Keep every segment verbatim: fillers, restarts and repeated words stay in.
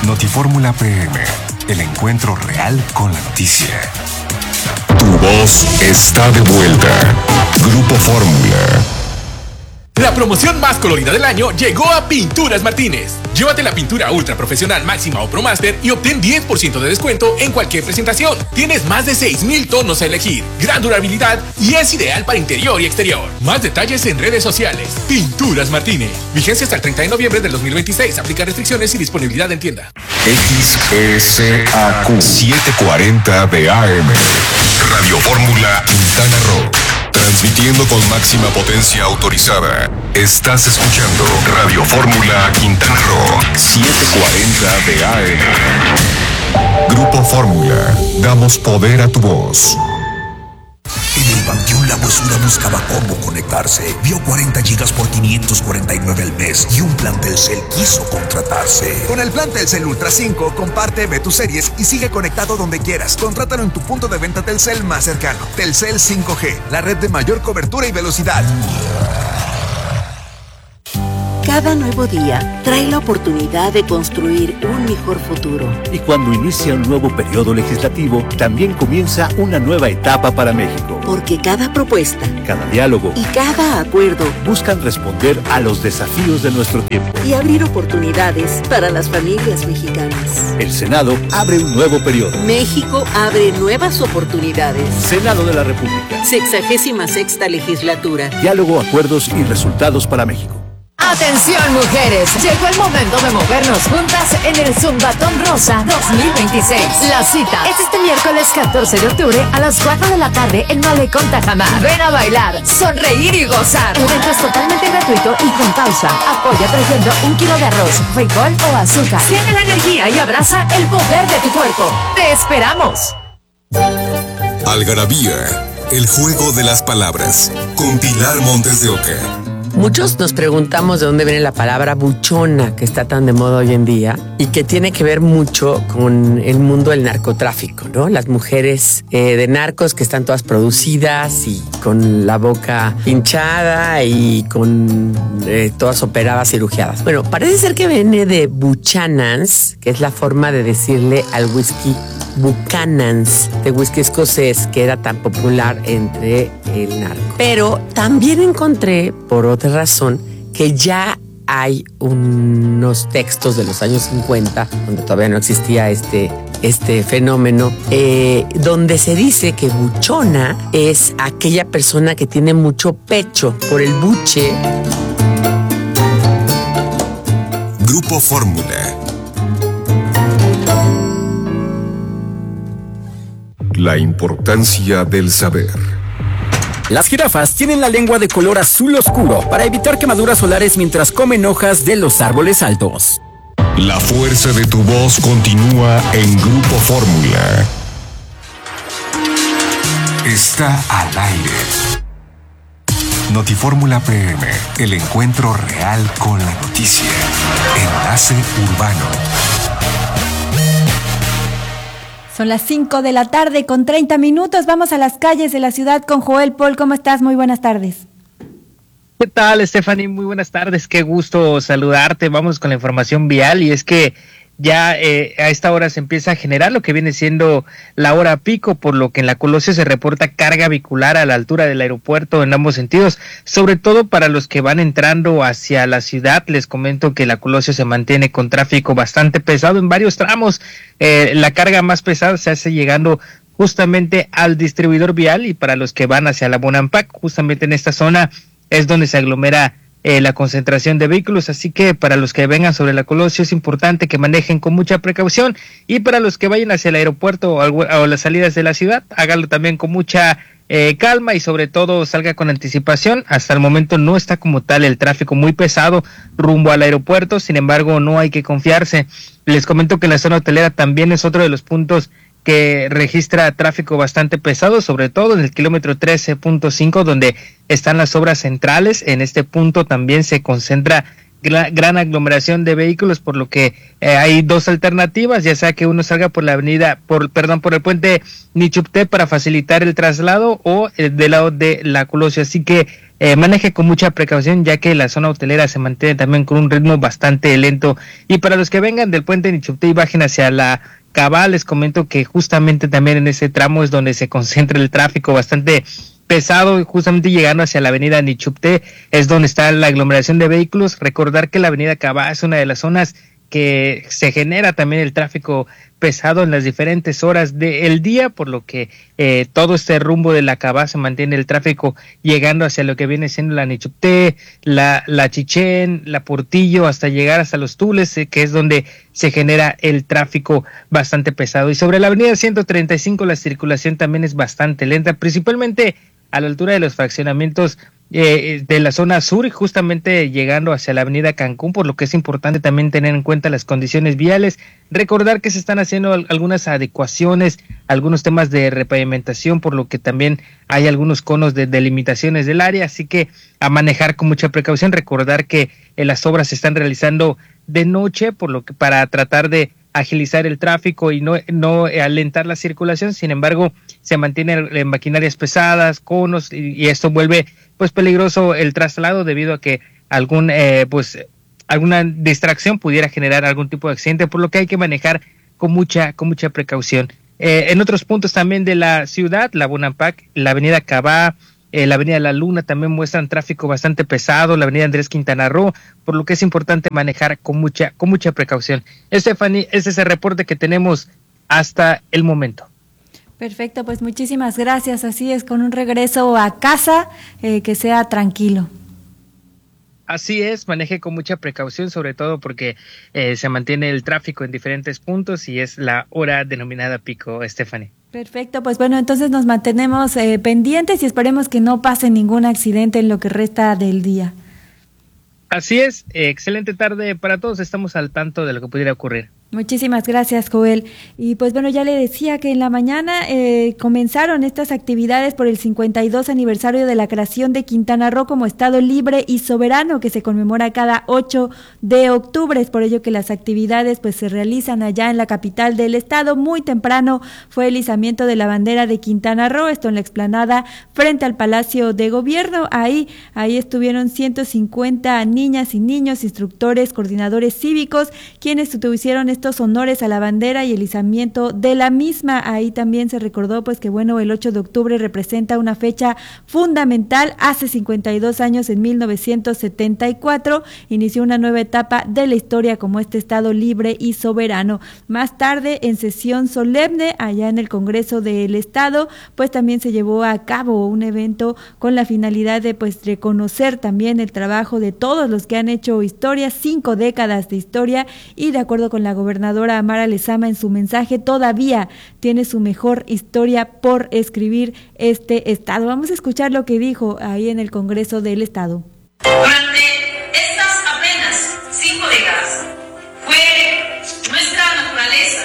Notifórmula P M, el encuentro real con la noticia. Tu voz está de vuelta. Grupo Fórmula. La promoción más colorida del año llegó a Pinturas Martínez. Llévate la pintura ultra profesional máxima o Pro Master y obtén diez por ciento de descuento en cualquier presentación. Tienes más de seis mil tonos a elegir, gran durabilidad y es ideal para interior y exterior. Más detalles en redes sociales. Pinturas Martínez. Vigencia hasta el treinta de noviembre del dos mil veintiséis. Aplica restricciones y disponibilidad en tienda. X S A Q setecientos cuarenta de A M. Radio Fórmula Quintana Roo. Transmitiendo con máxima potencia autorizada. Estás escuchando Radio Fórmula Quintana Roo setecientos cuarenta de A M. Grupo Fórmula. Damos poder a tu voz. En el Panteón La Huesura buscaba cómo conectarse. Vio cuarenta gigas por quinientos cuarenta y nueve al mes y un plan Telcel quiso contratarse. Con el plan Telcel Ultra cinco, comparte, ve tus series y sigue conectado donde quieras. Contrátalo en tu punto de venta Telcel más cercano. Telcel cinco G, la red de mayor cobertura y velocidad. Cada nuevo día trae la oportunidad de construir un mejor futuro. Y cuando inicia un nuevo periodo legislativo, también comienza una nueva etapa para México. Porque cada propuesta, cada diálogo y cada acuerdo buscan responder a los desafíos de nuestro tiempo y abrir oportunidades para las familias mexicanas. El Senado abre un nuevo periodo. México abre nuevas oportunidades. Senado de la República. Sexagésima sexta legislatura. Diálogo, acuerdos y resultados para México. Atención mujeres, llegó el momento de movernos juntas en el Zumbatón Rosa dos mil veintiséis. La cita es este miércoles catorce de octubre a las cuatro de la tarde en Malecón Tajamar. Ven a bailar, sonreír y gozar. El evento es totalmente gratuito y con pausa. Apoya trayendo un kilo de arroz, frijol o azúcar. Siente la energía y abraza el poder de tu cuerpo. ¡Te esperamos! Algarabía, el juego de las palabras, con Pilar Montes de Oca. Muchos nos preguntamos de dónde viene la palabra buchona, que está tan de moda hoy en día y que tiene que ver mucho con el mundo del narcotráfico, ¿no? Las mujeres eh, de narcos que están todas producidas y con la boca hinchada y con eh, todas operadas, cirugiadas. Bueno, parece ser que viene de Buchanan's, que es la forma de decirle al whisky Buchanan's, de whisky escocés, que era tan popular entre el narco. Pero también encontré, por otra razón, que ya hay unos textos de los años cincuenta, donde todavía no existía este, este fenómeno, eh, donde se dice que buchona es aquella persona que tiene mucho pecho por el buche. Grupo Fórmula. La importancia del saber. Las jirafas tienen la lengua de color azul oscuro para evitar quemaduras solares mientras comen hojas de los árboles altos. La fuerza de tu voz continúa en Grupo Fórmula. Está al aire. Notifórmula P M, el encuentro real con la noticia. Enlace Urbano. Son las cinco de la tarde con treinta minutos. Vamos a las calles de la ciudad con Joel Paul. ¿Cómo estás? Muy buenas tardes. ¿Qué tal, Stephanie? Muy buenas tardes. Qué gusto saludarte. Vamos con la información vial y es que ya eh, a esta hora se empieza a generar lo que viene siendo la hora pico, por lo que en la Colosio se reporta carga vehicular a la altura del aeropuerto en ambos sentidos, sobre todo para los que van entrando hacia la ciudad. Les comento que la Colosio se mantiene con tráfico bastante pesado en varios tramos. Eh, la carga más pesada se hace llegando justamente al distribuidor vial, y para los que van hacia la Bonampak, justamente en esta zona es donde se aglomera Eh, la concentración de vehículos, así que para los que vengan sobre la Colosio es importante que manejen con mucha precaución, y para los que vayan hacia el aeropuerto o, al, o las salidas de la ciudad, háganlo también con mucha eh, calma y sobre todo salga con anticipación. Hasta el momento no está como tal el tráfico muy pesado rumbo al aeropuerto, sin embargo no hay que confiarse. Les comento que la zona hotelera también es otro de los puntos que registra tráfico bastante pesado, sobre todo en el kilómetro trece punto cinco, donde están las obras centrales. En este punto también se concentra gran, gran aglomeración de vehículos, por lo que eh, hay dos alternativas, ya sea que uno salga por la avenida, por perdón, por el puente Nichupté para facilitar el traslado, o eh, del lado de la Colosio. Así que eh, maneje con mucha precaución, ya que la zona hotelera se mantiene también con un ritmo bastante lento. Y para los que vengan del puente Nichupté y bajen hacia la Cabal, les comento que justamente también en ese tramo es donde se concentra el tráfico bastante pesado, y justamente llegando hacia la avenida Nichupté es donde está la aglomeración de vehículos. Recordar que la avenida Cabá es una de las zonas que se genera también el tráfico pesado en las diferentes horas del día, por lo que eh, todo este rumbo de la Cabá se mantiene el tráfico llegando hacia lo que viene siendo la Nichupté, la, la Chichén, la Portillo, hasta llegar hasta los Tules, eh, que es donde se genera el tráfico bastante pesado. Y sobre la avenida ciento treinta y cinco la circulación también es bastante lenta, principalmente a la altura de los fraccionamientos eh, de la zona sur, y justamente llegando hacia la avenida Cancún, por lo que es importante también tener en cuenta las condiciones viales. Recordar que se están haciendo algunas adecuaciones, algunos temas de repavimentación, por lo que también hay algunos conos de delimitaciones del área, así que a manejar con mucha precaución. Recordar que eh, las obras se están realizando de noche, por lo que para tratar de agilizar el tráfico y no, no alentar la circulación. Sin embargo, se mantienen en maquinarias pesadas, conos, y, y esto vuelve pues peligroso el traslado, debido a que algún eh, pues alguna distracción pudiera generar algún tipo de accidente, por lo que hay que manejar con mucha con mucha precaución. Eh, en otros puntos también de la ciudad, la Bonampak, la avenida Cabá, Eh, la avenida La Luna también muestran tráfico bastante pesado, la avenida Andrés Quintana Roo, por lo que es importante manejar con mucha con mucha precaución. Stephanie, ese es el reporte que tenemos hasta el momento. Perfecto, pues muchísimas gracias. Así es, con un regreso a casa eh, que sea tranquilo. Así es, maneje con mucha precaución, sobre todo porque eh, se mantiene el tráfico en diferentes puntos y es la hora denominada pico, Stephanie. Perfecto, pues bueno, entonces nos mantenemos eh, pendientes y esperemos que no pase ningún accidente en lo que resta del día. Así es, eh, excelente tarde para todos, estamos al tanto de lo que pudiera ocurrir. Muchísimas gracias, Joel. Y pues bueno, ya le decía que en la mañana eh, comenzaron estas actividades por el cincuenta y dos aniversario de la creación de Quintana Roo como Estado libre y soberano, que se conmemora cada ocho de octubre. Es por ello que las actividades pues se realizan allá en la capital del estado. Muy temprano fue el izamiento de la bandera de Quintana Roo, esto en la explanada frente al Palacio de Gobierno. Ahí, ahí estuvieron ciento cincuenta niñas y niños, instructores, coordinadores cívicos, quienes tuvieron este estos honores a la bandera y el izamiento de la misma. Ahí también se recordó pues que bueno, el ocho de octubre representa una fecha fundamental. Hace cincuenta y dos años, en mil novecientos setenta y cuatro, inició una nueva etapa de la historia como este estado libre y soberano. Más tarde, en sesión solemne allá en el Congreso del Estado, pues también se llevó a cabo un evento con la finalidad de pues reconocer también el trabajo de todos los que han hecho historia, cinco décadas de historia, y de acuerdo con la gobernadora gobernadora Mara Lezama en su mensaje, todavía tiene su mejor historia por escribir este estado. Vamos a escuchar lo que dijo ahí en el Congreso del Estado. Durante estas apenas cinco décadas fue nuestra naturaleza,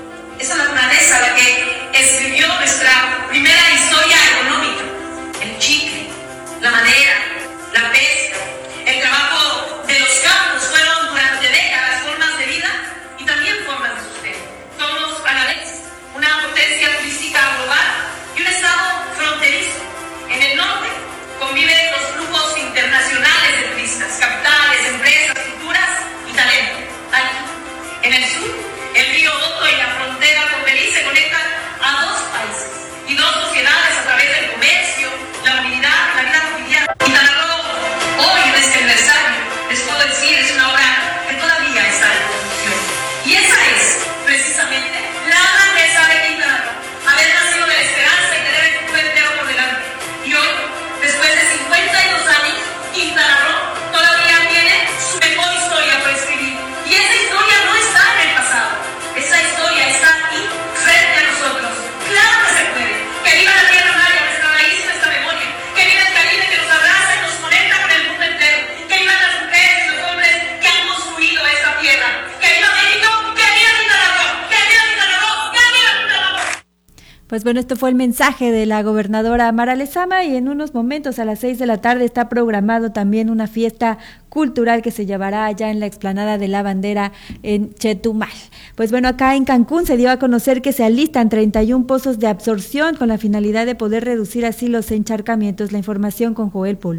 esa naturaleza la que escribió nuestra primera historia económica, el chicle, la madera, la pesca, el trabajo de los campos fueron durante décadas formas de vida y también formas de sustento. Somos a la vez una potencia turística global y un estado fronterizo. En el norte conviven los flujos internacionales de turistas, capitales, empresas, culturas y talento. Aquí, en el sur, el río Otto y la frontera con Belice conectan a dos países y dos sociedades a través del comercio, la movilidad y la vida cotidiana. Quintana Roo, hoy en este aniversario, les puedo decir, es una obra que todavía está en construcción. Y esa es, precisamente, la grandeza de Quintana Roo, haber nacido de la esperanza y tener el futuro entero por delante. Y hoy, después de cincuenta y dos años, Quintana Roo todavía tiene su mejor historia por escribir. Y esa historia no está en el pasado, esa historia está aquí, frente a nosotros. ¡Claro que se puede! ¡Que viva la tierra maya, nuestra raíz y nuestra memoria! ¡Que viva el Caribe que nos abraza y nos conecta con el mundo entero! ¡Que vivan las mujeres y los hombres que han construido esta tierra! ¡Que viva México! ¡Que viva Quintana Roo! ¡Que viva Quintana Roo! ¡Que viva Quintana Roo! Pues bueno, esto fue el mensaje de la gobernadora Mara Lezama, y en unos momentos a las seis de la tarde está programado también una fiesta cultural que se llevará allá en la explanada de la bandera en Chetumal. Pues bueno, acá en Cancún se dio a conocer que se alistan treinta y un pozos de absorción con la finalidad de poder reducir así los encharcamientos. La información con Joel Paul.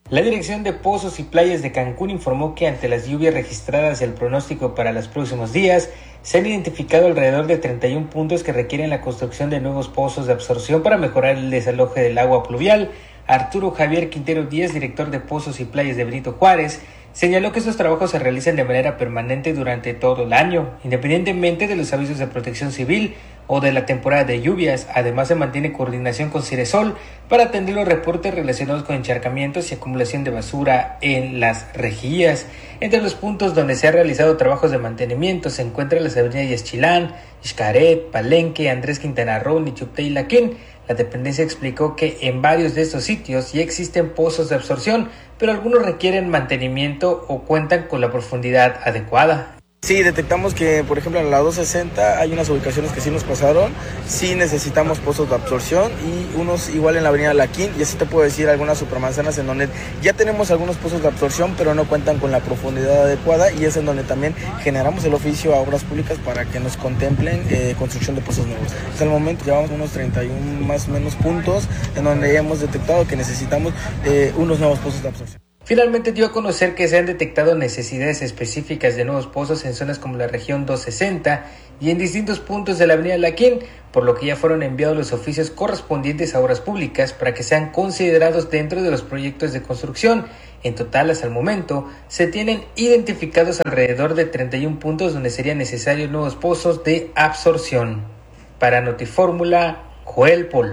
La Dirección de Pozos y Playas de Cancún informó que ante las lluvias registradas y el pronóstico para los próximos días, se han identificado alrededor de treinta y un puntos que requieren la construcción de nuevos pozos de absorción para mejorar el desaloje del agua pluvial. Arturo Javier Quintero Díaz, director de Pozos y Playas de Benito Juárez, señaló que estos trabajos se realizan de manera permanente durante todo el año, independientemente de los avisos de protección civil o de la temporada de lluvias. Además, se mantiene coordinación con Ciresol para atender los reportes relacionados con encharcamientos y acumulación de basura en las rejillas. Entre los puntos donde se han realizado trabajos de mantenimiento se encuentran las avenidas Yaxchilán, Xcaret, Palenque, Andrés Quintana Roo, Nichupté y Laquén. La dependencia explicó que en varios de estos sitios ya existen pozos de absorción, pero algunos requieren mantenimiento o cuentan con la profundidad adecuada. Sí, detectamos que, por ejemplo, en la doscientos sesenta hay unas ubicaciones que sí nos pasaron, sí necesitamos pozos de absorción y unos igual en la avenida Laquín, y así te puedo decir algunas supermanzanas en donde ya tenemos algunos pozos de absorción, pero no cuentan con la profundidad adecuada, y es en donde también generamos el oficio a obras públicas para que nos contemplen eh, construcción de pozos nuevos. Hasta el momento llevamos unos treinta y uno más o menos puntos en donde hemos detectado que necesitamos eh, unos nuevos pozos de absorción. Finalmente dio a conocer que se han detectado necesidades específicas de nuevos pozos en zonas como la región doscientos sesenta y en distintos puntos de la avenida Laquín, por lo que ya fueron enviados los oficios correspondientes a obras públicas para que sean considerados dentro de los proyectos de construcción. En total, hasta el momento, se tienen identificados alrededor de treinta y un puntos donde serían necesarios nuevos pozos de absorción. Para Notifórmula, Joel Pol.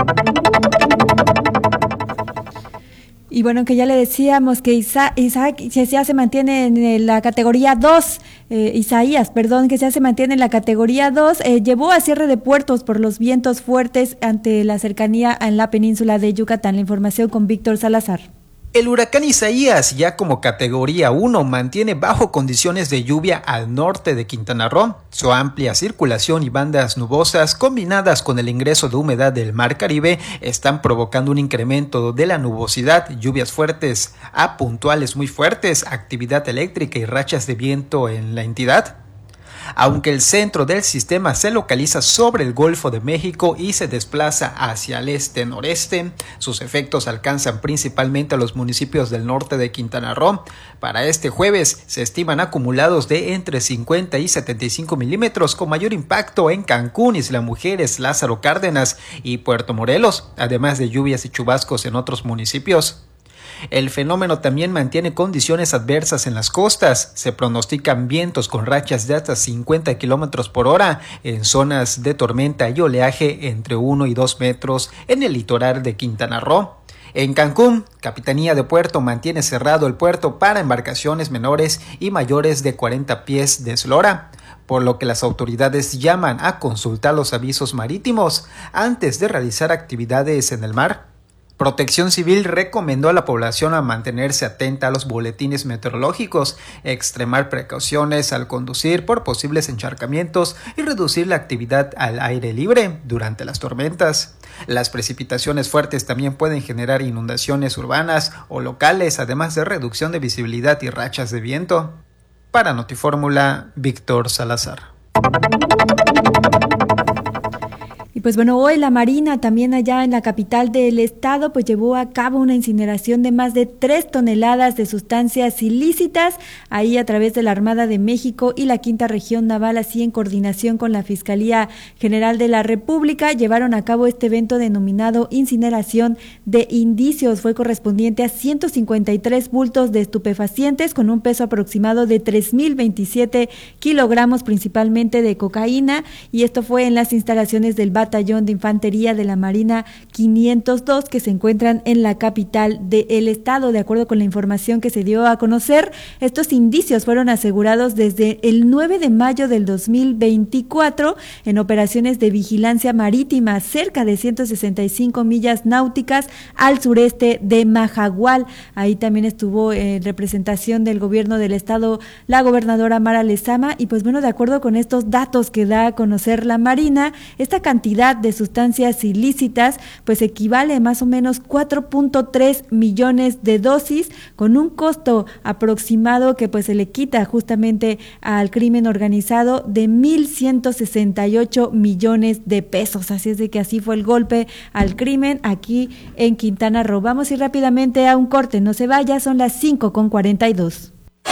Y bueno, que ya le decíamos que Isa, Isaac ya se mantiene en la categoría dos, eh, Isaías, perdón, que ya se mantiene en la categoría dos, eh, llevó a cierre de puertos por los vientos fuertes ante la cercanía en la península de Yucatán. La información con Víctor Salazar. El huracán Isaías, ya como categoría uno, mantiene bajo condiciones de lluvia al norte de Quintana Roo. Su amplia circulación y bandas nubosas, combinadas con el ingreso de humedad del Mar Caribe, están provocando un incremento de la nubosidad, lluvias fuertes a puntuales muy fuertes, actividad eléctrica y rachas de viento en la entidad. Aunque el centro del sistema se localiza sobre el Golfo de México y se desplaza hacia el este-noreste, sus efectos alcanzan principalmente a los municipios del norte de Quintana Roo. Para este jueves se estiman acumulados de entre cincuenta y setenta y cinco milímetros, con mayor impacto en Cancún, Isla Mujeres, Lázaro Cárdenas y Puerto Morelos, además de lluvias y chubascos en otros municipios. El fenómeno también mantiene condiciones adversas en las costas. Se pronostican vientos con rachas de hasta cincuenta kilómetros por hora en zonas de tormenta y oleaje entre uno y dos metros en el litoral de Quintana Roo. En Cancún, Capitanía de Puerto mantiene cerrado el puerto para embarcaciones menores y mayores de cuarenta pies de eslora, por lo que las autoridades llaman a consultar los avisos marítimos antes de realizar actividades en el mar. Protección Civil recomendó a la población a mantenerse atenta a los boletines meteorológicos, extremar precauciones al conducir por posibles encharcamientos y reducir la actividad al aire libre durante las tormentas. Las precipitaciones fuertes también pueden generar inundaciones urbanas o locales, además de reducción de visibilidad y rachas de viento. Para Notifórmula, Víctor Salazar. Y pues bueno, hoy la Marina, también allá en la capital del estado, pues llevó a cabo una incineración de más de tres toneladas de sustancias ilícitas, ahí a través de la Armada de México y la Quinta Región Naval, así en coordinación con la Fiscalía General de la República, llevaron a cabo este evento denominado Incineración de Indicios. Fue correspondiente a ciento cincuenta y tres bultos de estupefacientes con un peso aproximado de tres mil veintisiete kilogramos, principalmente de cocaína, y esto fue en las instalaciones del Batallón de Infantería de la Marina quinientos dos, que se encuentran en la capital del estado. De acuerdo con la información que se dio a conocer, estos indicios fueron asegurados desde el nueve de mayo del dos mil veinticuatro en operaciones de vigilancia marítima cerca de ciento sesenta y cinco millas náuticas al sureste de Majagual. Ahí también estuvo en representación del gobierno del estado la gobernadora Mara Lezama, y pues bueno, de acuerdo con estos datos que da a conocer la Marina, esta cantidad cantidad de sustancias ilícitas, pues equivale a más o menos cuatro punto tres millones de dosis, con un costo aproximado que pues se le quita justamente al crimen organizado de mil ciento sesenta y ocho millones de pesos. Así es de que así fue el golpe al crimen aquí en Quintana Roo. Vamos a ir rápidamente a un corte, no se vaya, son las cinco con cuarenta y dos.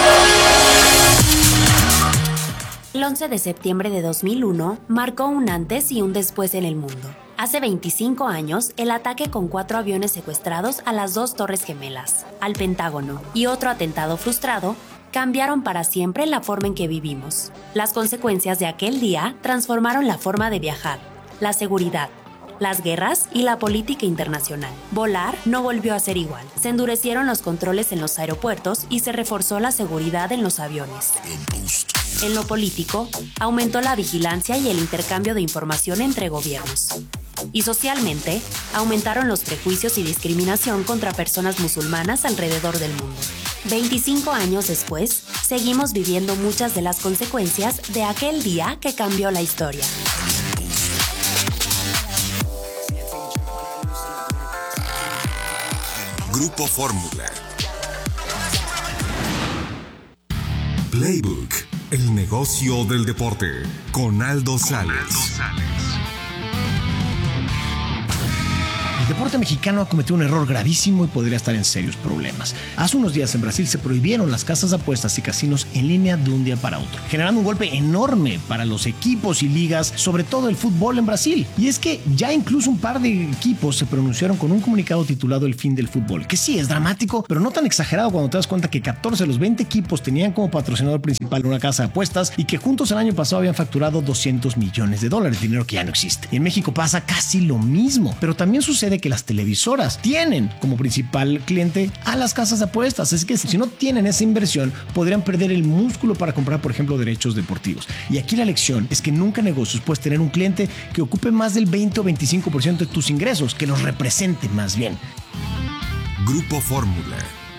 El once de septiembre de dos mil uno marcó un antes y un después en el mundo. Hace veinticinco años, el ataque con cuatro aviones secuestrados a las dos Torres Gemelas, al Pentágono y otro atentado frustrado cambiaron para siempre la forma en que vivimos. Las consecuencias de aquel día transformaron la forma de viajar, la seguridad, las guerras y la política internacional. Volar no volvió a ser igual. Se endurecieron los controles en los aeropuertos y se reforzó la seguridad en los aviones. En lo político, aumentó la vigilancia y el intercambio de información entre gobiernos. Y socialmente, aumentaron los prejuicios y discriminación contra personas musulmanas alrededor del mundo. veinticinco años después, seguimos viviendo muchas de las consecuencias de aquel día que cambió la historia. Grupo Fórmula. Playbook, el negocio del deporte, con Aldo Sales. El deporte mexicano ha cometido un error gravísimo y podría estar en serios problemas. Hace unos días en Brasil se prohibieron las casas de apuestas y casinos en línea de un día para otro, generando un golpe enorme para los equipos y ligas, sobre todo el fútbol en Brasil. Y es que ya incluso un par de equipos se pronunciaron con un comunicado titulado El fin del fútbol, que sí es dramático, pero no tan exagerado cuando te das cuenta que catorce de los veinte equipos tenían como patrocinador principal una casa de apuestas y que juntos el año pasado habían facturado doscientos millones de dólares, dinero que ya no existe. Y en México pasa casi lo mismo, pero también sucede que las televisoras tienen como principal cliente a las casas de apuestas, así que si no tienen esa inversión podrían perder el músculo para comprar, por ejemplo, derechos deportivos. Y aquí la lección es que nunca en negocios puedes tener un cliente que ocupe más del veinte o veinticinco por ciento de tus ingresos, que los represente más bien. Grupo Fórmula.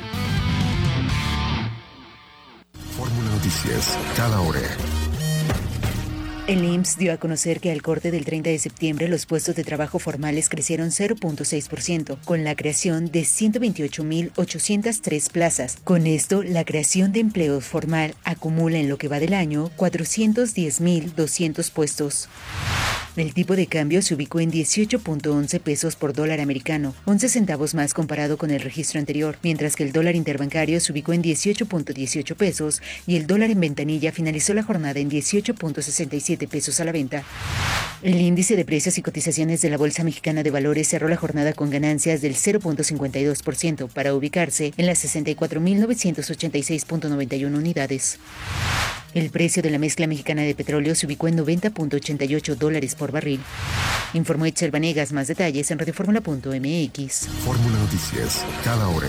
Fórmula Noticias, cada hora. El I M S S dio a conocer que al corte del treinta de septiembre los puestos de trabajo formales crecieron cero punto seis por ciento, con la creación de ciento veintiocho mil ochocientas tres plazas. Con esto, la creación de empleo formal acumula en lo que va del año cuatrocientos diez mil doscientos puestos. El tipo de cambio se ubicó en dieciocho punto once pesos por dólar americano, once centavos más comparado con el registro anterior, mientras que el dólar interbancario se ubicó en dieciocho punto dieciocho pesos y el dólar en ventanilla finalizó la jornada en dieciocho punto sesenta y siete pesos a la venta. El índice de precios y cotizaciones de la Bolsa Mexicana de Valores cerró la jornada con ganancias del cero punto cincuenta y dos por ciento para ubicarse en las sesenta y cuatro mil novecientos ochenta y seis punto noventa y uno unidades. El precio de la mezcla mexicana de petróleo se ubicó en noventa punto ochenta y ocho dólares por barril. Informó Itzel Vanegas. Más detalles en radioformula punto m x. Fórmula Noticias, cada hora.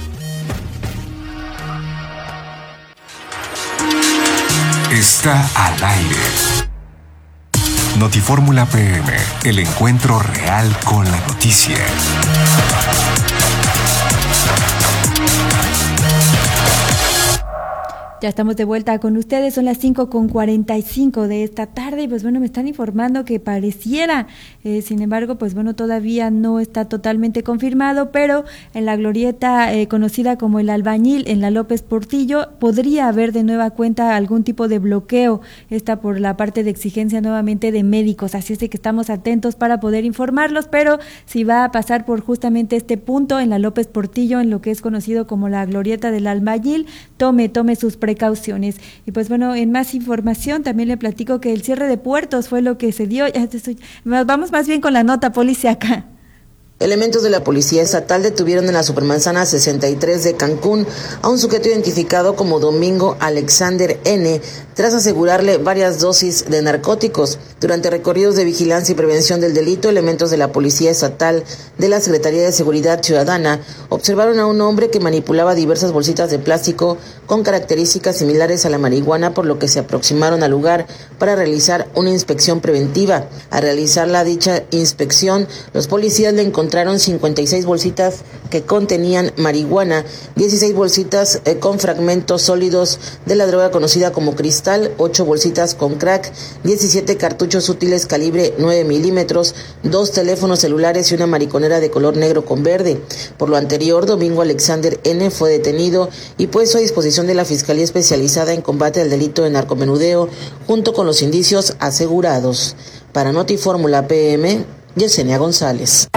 Está al aire. Notifórmula P M, el encuentro real con la noticia. Ya estamos de vuelta con ustedes, son las cinco con cuarenta y cinco de esta tarde y pues bueno, me están informando que pareciera, eh, sin embargo, pues bueno, todavía no está totalmente confirmado, pero en la glorieta eh, conocida como el Albañil, en la López Portillo, podría haber de nueva cuenta algún tipo de bloqueo, esta por la parte de exigencia nuevamente de médicos, así es de que estamos atentos para poder informarlos, pero si va a pasar por justamente este punto en la López Portillo, en lo que es conocido como la glorieta del Albañil, tome, tome sus precauciones. Y pues bueno, en más información también le platico que el cierre de puertos fue lo que se dio. Ya estoy, vamos más bien con la nota policíaca. Elementos de la Policía Estatal detuvieron en la Supermanzana sesenta y tres de Cancún a un sujeto identificado como Domingo Alexander N., tras asegurarle varias dosis de narcóticos. Durante recorridos de vigilancia y prevención del delito, elementos de la Policía Estatal de la Secretaría de Seguridad Ciudadana observaron a un hombre que manipulaba diversas bolsitas de plástico con características similares a la marihuana, por lo que se aproximaron al lugar para realizar una inspección preventiva. Al realizar la dicha inspección, los policías le encontraron encontraron cincuenta y seis bolsitas que contenían marihuana, dieciséis bolsitas eh, con fragmentos sólidos de la droga conocida como cristal, ocho bolsitas con crack, diecisiete cartuchos útiles calibre nueve milímetros, dos teléfonos celulares y una mariconera de color negro con verde. Por lo anterior, Domingo Alexander N. fue detenido y puesto a disposición de la Fiscalía Especializada en Combate al Delito de Narcomenudeo, junto con los indicios asegurados. Para Notifórmula P M, Yesenia González.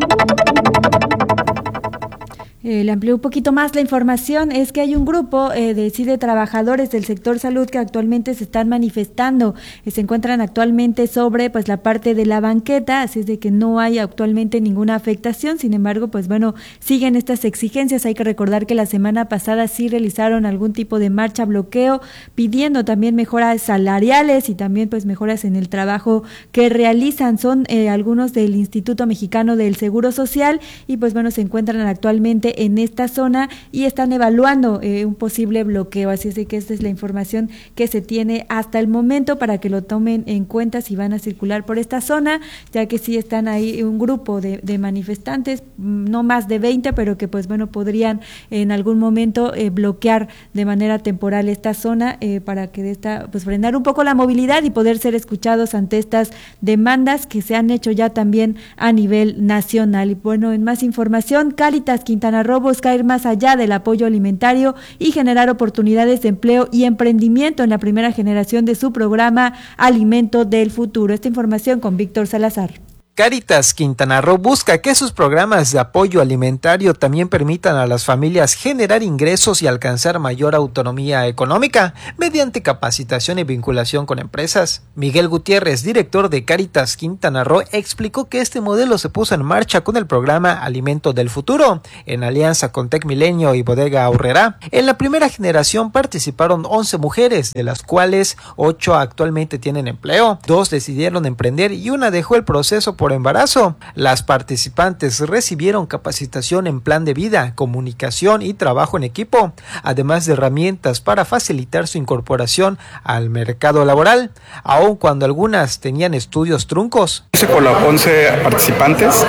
Eh, le amplió un poquito más la información, es que hay un grupo eh, de, sí, de trabajadores del sector salud que actualmente se están manifestando, eh, se encuentran actualmente sobre pues la parte de la banqueta, así es de que no hay actualmente ninguna afectación. Sin embargo, pues bueno, siguen estas exigencias. Hay que recordar que la semana pasada sí realizaron algún tipo de marcha, bloqueo, pidiendo también mejoras salariales y también pues mejoras en el trabajo que realizan. Son eh, algunos del Instituto Mexicano del Seguro Social y pues bueno, se encuentran actualmente en esta zona y están evaluando eh, un posible bloqueo, así es de que esta es la información que se tiene hasta el momento para que lo tomen en cuenta si van a circular por esta zona, ya que sí están ahí un grupo de, de manifestantes, no más de veinte, pero que pues bueno, podrían en algún momento eh, bloquear de manera temporal esta zona eh, para que de esta, pues frenar un poco la movilidad y poder ser escuchados ante estas demandas que se han hecho ya también a nivel nacional. Y bueno, en más información, Cáritas Quintana Roo busca ir más allá del apoyo alimentario y generar oportunidades de empleo y emprendimiento en la primera generación de su programa Alimento del Futuro. Esta información con Víctor Salazar. Cáritas Quintana Roo busca que sus programas de apoyo alimentario también permitan a las familias generar ingresos y alcanzar mayor autonomía económica mediante capacitación y vinculación con empresas. Miguel Gutiérrez, director de Cáritas Quintana Roo, explicó que este modelo se puso en marcha con el programa Alimento del Futuro, en alianza con Tec Milenio y Bodega Aurrerá. En la primera generación participaron once mujeres, de las cuales ocho actualmente tienen empleo, dos decidieron emprender y una dejó el proceso por embarazo. Las participantes recibieron capacitación en plan de vida, comunicación y trabajo en equipo, además de herramientas para facilitar su incorporación al mercado laboral, aun cuando algunas tenían estudios truncos. Con los once participantes,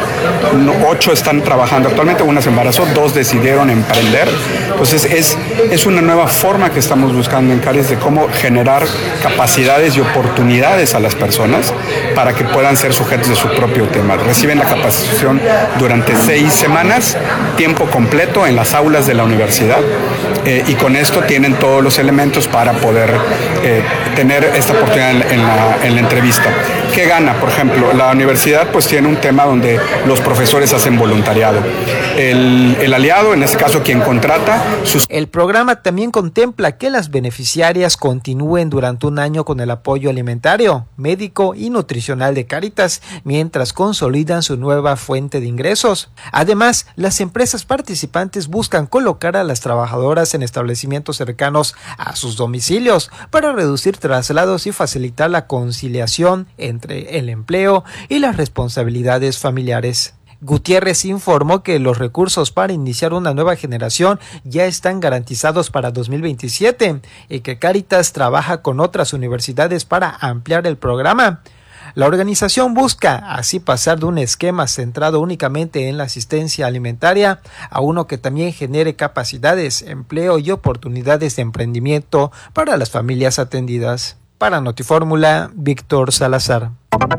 ocho están trabajando actualmente, una se embarazó, dos decidieron emprender. Entonces es, es una nueva forma que estamos buscando en Cáritas de cómo generar capacidades y oportunidades a las personas para que puedan ser sujetos de su propio tema. Reciben la capacitación durante seis semanas, tiempo completo en las aulas de la universidad eh, y con esto tienen todos los elementos para poder eh, tener esta oportunidad en, en, la, en la entrevista. ¿Qué gana? Por ejemplo, la universidad pues tiene un tema donde los profesores hacen voluntariado. El, el aliado, en este caso quien contrata, sus... El programa también contempla que las beneficiarias continúen durante un año con el apoyo alimentario, médico y nutricional de Cáritas, mientras consolidan su nueva fuente de ingresos. Además, las empresas participantes buscan colocar a las trabajadoras en establecimientos cercanos a sus domicilios para reducir traslados y facilitar la conciliación entre el empleo y las responsabilidades familiares. Gutiérrez informó que los recursos para iniciar una nueva generación ya están garantizados para dos mil veintisiete y que Cáritas trabaja con otras universidades para ampliar el programa. La organización busca así pasar de un esquema centrado únicamente en la asistencia alimentaria a uno que también genere capacidades, empleo y oportunidades de emprendimiento para las familias atendidas. Para Notifórmula, Víctor Salazar.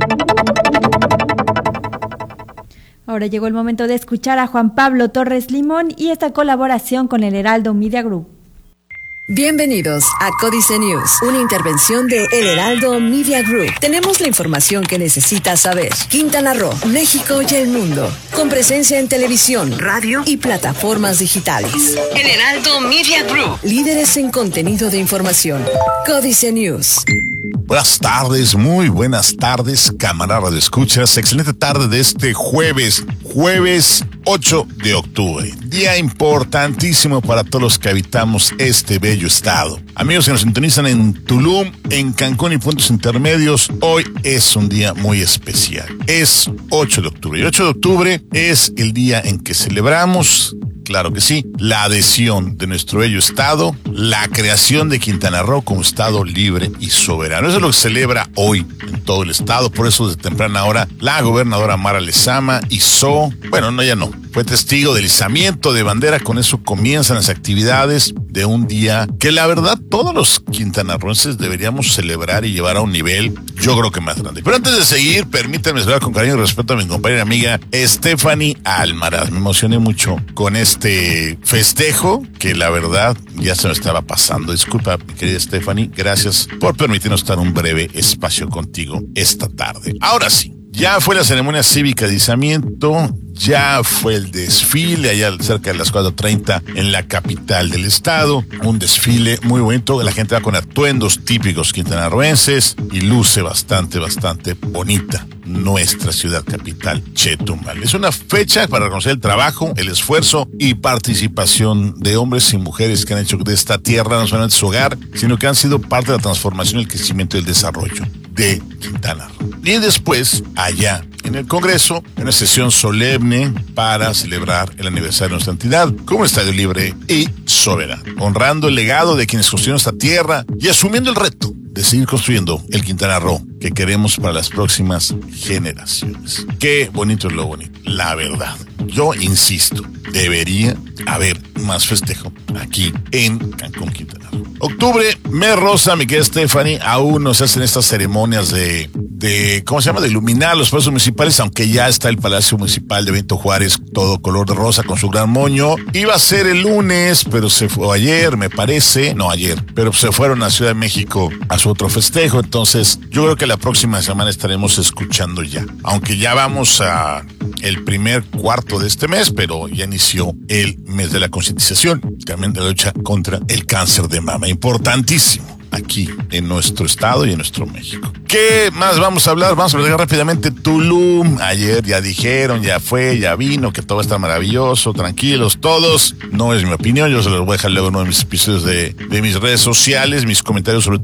Ahora llegó el momento de escuchar a Juan Pablo Torres Limón y esta colaboración con el Heraldo Media Group. Bienvenidos a Códice News, una intervención de El Heraldo Media Group. Tenemos la información que necesitas saber. Quintana Roo, México y el mundo, con presencia en televisión, radio y plataformas digitales. El Heraldo Media Group, líderes en contenido de información. Códice News. Buenas tardes, muy buenas tardes, camarada de escuchas. Excelente tarde de este jueves, jueves ocho de octubre. Día importantísimo para todos los que habitamos este bello estado. Amigos que nos sintonizan en Tulum, en Cancún y puntos intermedios, hoy es un día muy especial. Es ocho de octubre. Y ocho de octubre es el día en que celebramos claro que sí, la adhesión de nuestro bello estado, la creación de Quintana Roo como estado libre y soberano. Eso es lo que se celebra hoy en todo el estado. Por eso desde temprana hora la gobernadora Mara Lezama hizo, bueno, no, ya no, fue testigo del izamiento de bandera. Con eso comienzan las actividades de un día que la verdad todos los quintanarroenses deberíamos celebrar y llevar a un nivel, yo creo que más grande. Pero antes de seguir, permítanme saludar con cariño y respeto a mi compañera amiga Stephanie Almaraz. Me emocioné mucho con este festejo que la verdad ya se me estaba pasando. Disculpa, mi querida Stephanie, gracias por permitirnos estar un breve espacio contigo esta tarde. Ahora sí, ya fue la ceremonia cívica de izamiento, ya fue el desfile allá cerca de las cuatro treinta en la capital del estado. Un desfile muy bonito, la gente va con atuendos típicos quintanarroenses y luce bastante, bastante bonita nuestra ciudad capital, Chetumal. Es una fecha para reconocer el trabajo, el esfuerzo y participación de hombres y mujeres que han hecho de esta tierra no solamente su hogar, sino que han sido parte de la transformación, el crecimiento y el desarrollo de Quintana Roo. Y después, allá en el Congreso, en una sesión solemne para celebrar el aniversario de nuestra entidad como estadio libre y soberano, honrando el legado de quienes construyeron esta tierra y asumiendo el reto de seguir construyendo el Quintana Roo que queremos para las próximas generaciones. Qué bonito es lo bonito, la verdad. Yo insisto, debería haber más festejo aquí en Cancún, Quintana Roo. Octubre, mes rosa, mi querida Stephanie, aún no se hacen estas ceremonias de, de, ¿cómo se llama?, de iluminar los palacios municipales, aunque ya está el Palacio Municipal de Benito Juárez, todo color de rosa con su gran moño. Iba a ser el lunes, pero se fue ayer, me parece, no ayer, pero se fueron a Ciudad de México a su otro festejo, entonces yo creo que la próxima semana estaremos escuchando ya, aunque ya vamos a el primer cuarto de este mes, pero ya inició el mes de la concientización, también de la lucha contra el cáncer de mama, importantísimo aquí en nuestro estado y en nuestro México. ¿Qué más vamos a hablar? Vamos a hablar rápidamente Tulum. Ayer ya dijeron, ya fue, ya vino, que todo está maravilloso, tranquilos todos. No es mi opinión, yo se los voy a dejar luego en uno de mis episodios de, de mis redes sociales, mis comentarios sobre